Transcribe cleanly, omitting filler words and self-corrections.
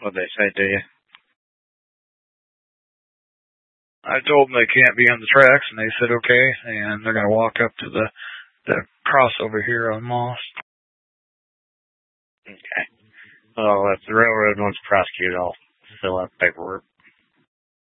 What'd they say to you? I told them they can't be on the tracks, and they said okay, and they're going to walk up to the crossover here on Moss. Okay. Well, if the railroad wants to prosecute, I'll fill out paperwork.